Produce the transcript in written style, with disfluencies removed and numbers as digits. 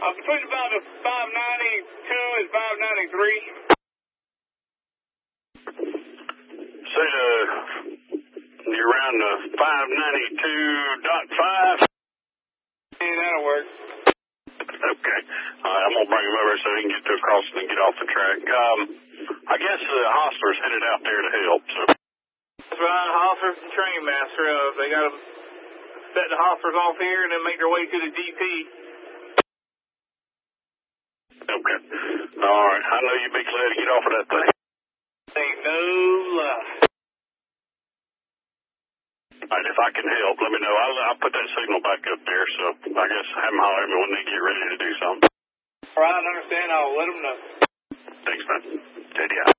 Between about the 592 and 593. Say you're around the 592.5. Yeah, that'll work. Okay. All right, I'm going to bring him over so he can get to across and get off the track. I guess the hostler's headed out there to help, so. That's right, Hostler's the train master. They got to set the hostlers off here and then make their way to the DP. Okay. All right. I know you'd be glad to get off of that thing. Ain't no lie. All right, if I can help, let me know. I'll put that signal back up there, so I guess have them holler at me when they get ready to do something. All right, I understand. I'll let them know. Thanks, man. Teddy out.